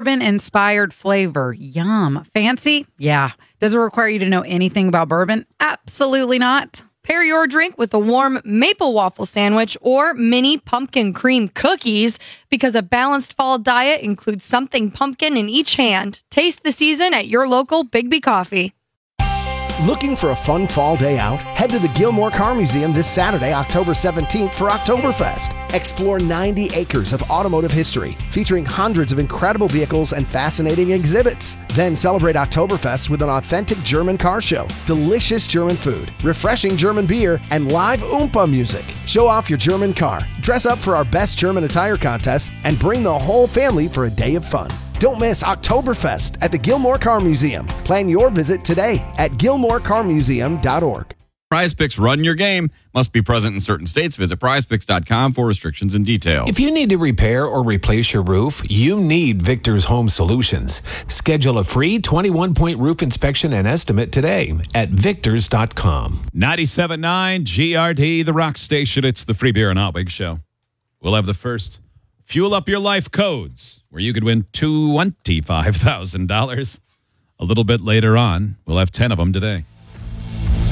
bourbon-inspired flavor. Yum. Fancy? Yeah. Does it require you to know anything about bourbon? Absolutely not. Pair your drink with a warm maple waffle sandwich or mini pumpkin cream cookies because a balanced fall diet includes something pumpkin in each hand. Taste the season at your local Bigby Coffee. Looking for a fun fall day out? Head to the Gilmore Car Museum this Saturday, October 17th for Oktoberfest. Explore 90 acres of automotive history, featuring hundreds of incredible vehicles and fascinating exhibits. Then celebrate Oktoberfest with an authentic German car show, delicious German food, refreshing German beer, and live Oompa music. Show off your German car, dress up for our Best German Attire contest, and bring the whole family for a day of fun. Don't miss Oktoberfest at the Gilmore Car Museum. Plan your visit today at gilmorecarmuseum.org. PrizePicks, run your game. Must be present in certain states. Visit prizepicks.com for restrictions and details. If you need to repair or replace your roof, you need Victor's Home Solutions. Schedule a free 21-point roof inspection and estimate today at victors.com. 97.9 GRD, the rock station. It's the Free Beer and Hot Wings show. We'll have the first Fuel Up Your Life codes, where you could win $25,000. A little bit later on, we'll have 10 of them today.